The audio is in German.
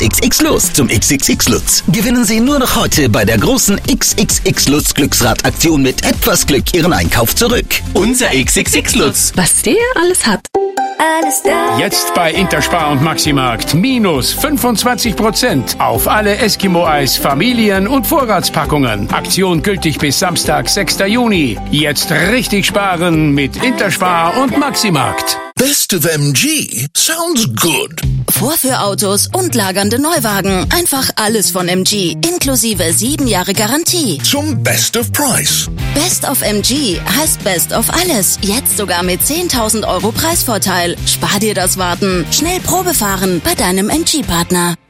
XXX Lutz zum XXX Lutz. Gewinnen Sie nur noch heute bei der großen XXX Lutz Glücksradaktion mit etwas Glück Ihren Einkauf zurück. Unser XXX Lutz. Was der alles hat. Alles da. Jetzt bei Interspar und Maximarkt minus 25% auf alle Eskimo-Eis, Familien- und Vorratspackungen. Aktion gültig bis Samstag, 6. Juni. Jetzt richtig sparen mit Interspar und Maximarkt. Best of MG sounds good. Vorführautos und lagernde Neuwagen. Einfach alles von MG, inklusive 7 Jahre Garantie. Zum Best of Price. Best of MG heißt Best of alles. Jetzt sogar mit 10.000 € Preisvorteil. Spar dir das Warten. Schnell Probe fahren bei deinem MG-Partner.